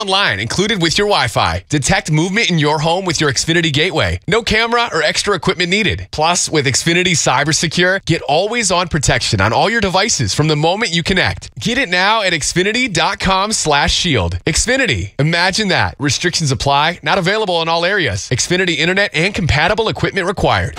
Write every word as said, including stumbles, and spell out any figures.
Online, included with your Wi-Fi. Detect movement in your home with your Xfinity Gateway. No camera or extra equipment needed. Plus, with Xfinity CyberSecure, get always-on protection on all your devices from the moment you connect. Get it now at Xfinity.com slash shield. Xfinity. Imagine that. Restrictions apply. Not available in all areas. Xfinity Internet and compatible equipment required.